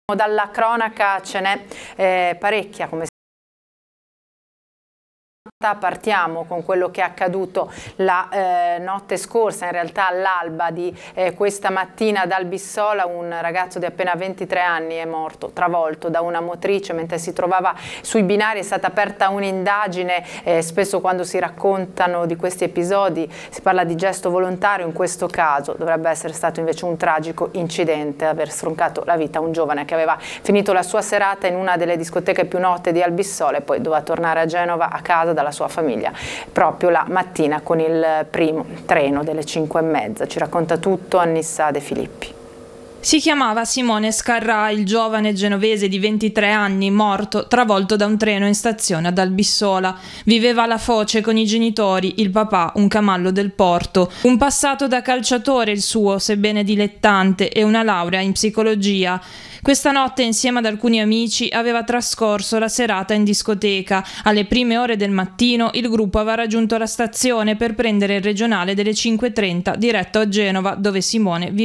Dalla cronaca ce n'è parecchia, come partiamo con quello che è accaduto la notte scorsa, in realtà all'alba di questa mattina ad Albissola. Un ragazzo di appena 23 anni è morto travolto da una motrice mentre si trovava sui binari. È stata aperta un'indagine, spesso quando si raccontano di questi episodi si parla di gesto volontario, in questo caso dovrebbe essere stato invece un tragico incidente, aver stroncato la vita a un giovane che aveva finito la sua serata in una delle discoteche più note di Albissola e poi doveva tornare a Genova a casa dalla sua famiglia proprio la mattina con il primo treno delle 5:30. Ci racconta tutto Annissa De Filippi. Si chiamava Simone Scarrà, il giovane genovese di 23 anni, morto travolto da un treno in stazione ad Albissola. Viveva alla foce con i genitori, il papà, un camallo del porto. Un passato da calciatore il suo, sebbene dilettante, e una laurea in psicologia. Questa notte, insieme ad alcuni amici, aveva trascorso la serata in discoteca. Alle prime ore del mattino il gruppo aveva raggiunto la stazione per prendere il regionale delle 5:30 diretto a Genova, dove Simone viveva.